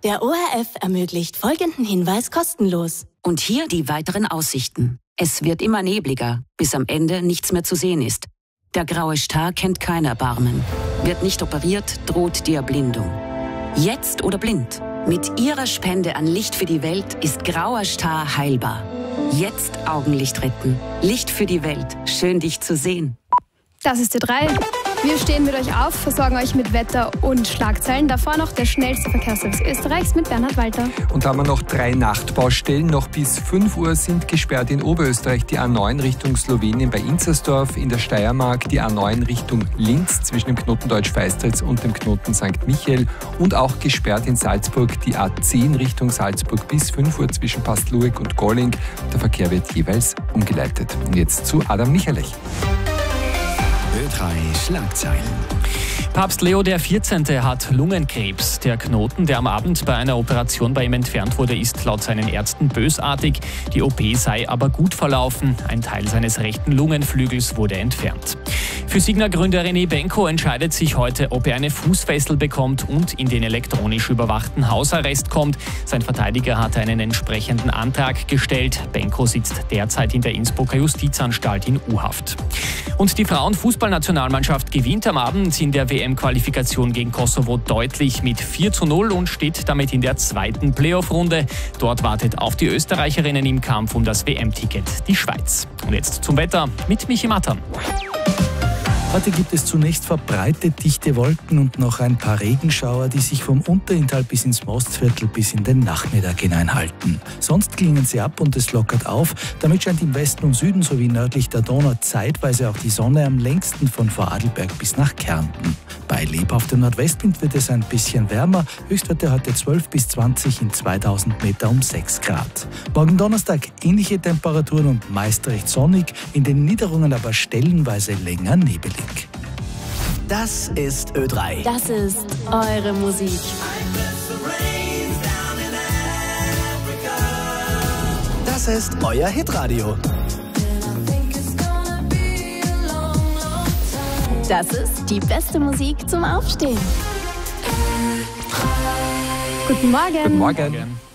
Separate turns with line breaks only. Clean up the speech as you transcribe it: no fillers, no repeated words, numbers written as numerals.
Der ORF ermöglicht folgenden Hinweis kostenlos.
Und hier die weiteren Aussichten. Es wird immer nebliger, bis am Ende nichts mehr zu sehen ist. Der graue Star kennt kein Erbarmen. Wird nicht operiert, droht die Erblindung. Jetzt oder blind. Mit Ihrer Spende an Licht für die Welt ist grauer Star heilbar. Jetzt Augenlicht retten. Licht für die Welt. Schön, dich zu sehen.
Das ist Ö3. Wir stehen mit euch auf, versorgen euch mit Wetter und Schlagzeilen. Davor noch der schnellste Verkehrsservice Österreichs mit Bernhard Walter.
Und da haben wir noch 3 Nachtbaustellen. Noch bis 5 Uhr sind gesperrt in Oberösterreich die A9 Richtung Slowenien bei Inzersdorf, in der Steiermark die A9 Richtung Linz zwischen dem Knoten Deutsch-Feistritz und dem Knoten St. Michael und auch gesperrt in Salzburg die A10 Richtung Salzburg bis 5 Uhr zwischen Pastlueck und Golling. Der Verkehr wird jeweils umgeleitet. Und jetzt zu Adam Michalech.
Ö3 Schlagzeilen.
Papst Leo XIV. Hat Lungenkrebs. Der Knoten, der am Abend bei einer Operation bei ihm entfernt wurde, ist laut seinen Ärzten bösartig. Die OP sei aber gut verlaufen. Ein Teil seines rechten Lungenflügels wurde entfernt. Physigna-Gründer René Benko entscheidet sich heute, ob er eine Fußfessel bekommt und in den elektronisch überwachten Hausarrest kommt. Sein Verteidiger hat einen entsprechenden Antrag gestellt. Benko sitzt derzeit in der Innsbrucker Justizanstalt in U-Haft. Und die Frauenfußballnationalmannschaft gewinnt am Abend in der WM-Qualifikation gegen Kosovo deutlich mit 4:0 und steht damit in der zweiten Playoff-Runde. Dort wartet auf die Österreicherinnen im Kampf um das WM-Ticket die Schweiz. Und jetzt zum Wetter mit Michi Mattern.
Heute gibt es zunächst verbreitet dichte Wolken und noch ein paar Regenschauer, die sich vom Unterinntal bis ins Mostviertel bis in den Nachmittag hineinhalten. Sonst klingen sie ab und es lockert auf. Damit scheint im Westen und Süden sowie nördlich der Donau zeitweise auch die Sonne, am längsten von Vorarlberg bis nach Kärnten. Bei lebhaftem Nordwestwind wird es ein bisschen wärmer. Höchstwerte heute 12 bis 20 in 2000 Meter um 6 Grad. Morgen Donnerstag ähnliche Temperaturen und meist recht sonnig, in den Niederungen aber stellenweise länger nebelig.
Das ist Ö3.
Das ist eure Musik.
Das ist euer Hitradio.
Das ist die beste Musik zum Aufstehen.
Guten Morgen.
Guten Morgen.